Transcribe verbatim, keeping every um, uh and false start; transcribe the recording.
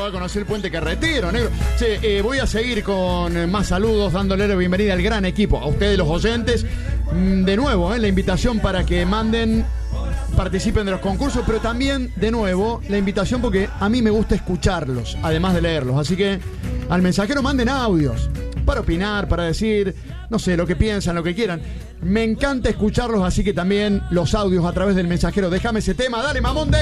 va a conocer el puente carretero, negro. Che, eh, voy a seguir con más saludos, dándole la bienvenida al gran equipo, a ustedes los oyentes. De nuevo, eh, la invitación para que manden, participen de los concursos, pero también, de nuevo, la invitación porque a mí me gusta escucharlos, además de leerlos. Así que al mensajero manden audios para opinar, para decir, no sé, lo que piensan, lo que quieran. Me encanta escucharlos, así que también los audios a través del mensajero. Déjame ese tema, dale, mamón de...